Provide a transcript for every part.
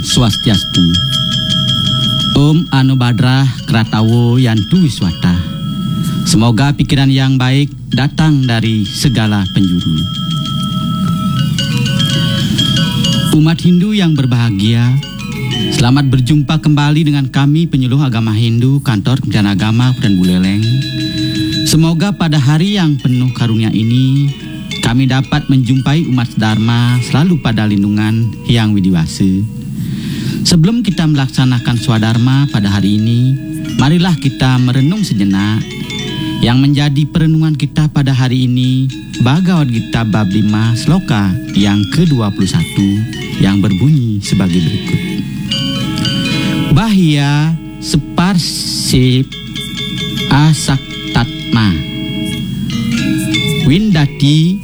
Swastiastu. Om Anubadrah Kratawo Yantu Wiswata. Semoga pikiran yang baik datang dari segala penjuru. Umat Hindu yang berbahagia, selamat berjumpa kembali dengan kami penyuluh agama Hindu Kantor Kementerian Agama Kabupaten Buleleng. Semoga pada hari yang penuh karunia ini kami dapat menjumpai umat Dharma selalu pada lindungan Hyang Widiwasa. Sebelum kita melaksanakan swadharma pada hari ini, marilah kita merenung sejenak. Yang menjadi perenungan kita pada hari ini, Bhagavad Gita bab 5 sloka yang ke-21 yang berbunyi sebagai berikut. Bahya separsip asaktatma windati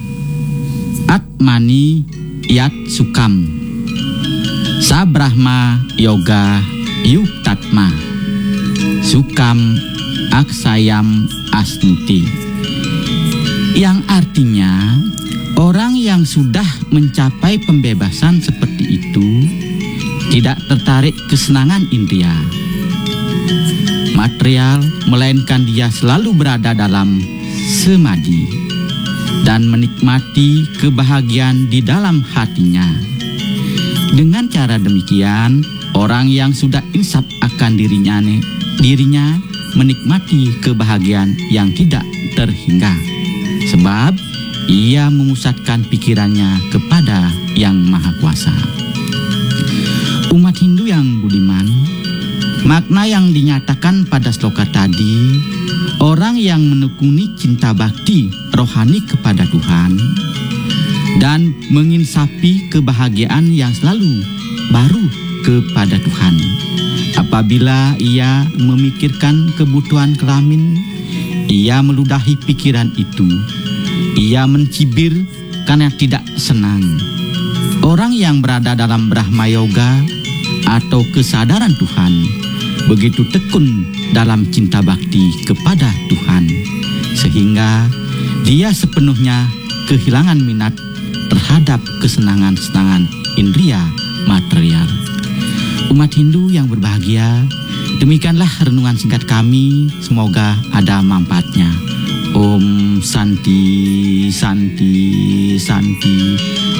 atmani yat sukam sabrahma yoga yuktatma sukam aksayam asnuti, yang artinya orang yang sudah mencapai pembebasan seperti itu tidak tertarik kesenangan indria material, melainkan dia selalu berada dalam samadhi dan menikmati kebahagiaan di dalam hatinya. Dengan cara demikian, orang yang sudah insaf akan dirinya menikmati kebahagiaan yang tidak terhingga, sebab ia memusatkan pikirannya kepada Yang Maha Kuasa. Umat Hindu yang budiman, makna yang dinyatakan pada sloka tadi, orang yang menekuni cinta bakti rohani kepada Tuhan dan menginsafi kebahagiaan yang selalu baru kepada Tuhan. Apabila ia memikirkan kebutuhan kelamin, ia meludahi pikiran itu. Ia mencibir karena tidak senang. Orang yang berada dalam Brahma Yoga atau kesadaran Tuhan begitu tekun dalam cinta bakti kepada Tuhan, sehingga dia sepenuhnya kehilangan minat terhadap kesenangan-kesenangan indria material. Umat Hindu yang berbahagia, demikianlah renungan singkat kami, semoga ada manfaatnya. Om Santi, Santi, Santi.